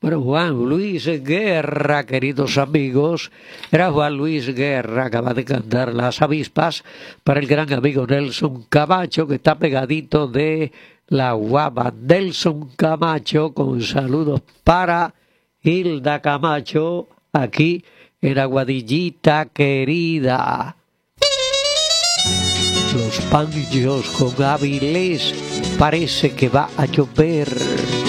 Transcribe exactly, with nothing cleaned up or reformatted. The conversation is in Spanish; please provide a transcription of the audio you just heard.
Bueno, Juan Luis Guerra, queridos amigos, era Juan Luis Guerra, acaba de cantar Las Avispas para el gran amigo Nelson Camacho, que está pegadito de la Guapa. Nelson Camacho, con saludos para Hilda Camacho, aquí en Aguadillita querida. Los Panchos con Avilés, parece que va a llover.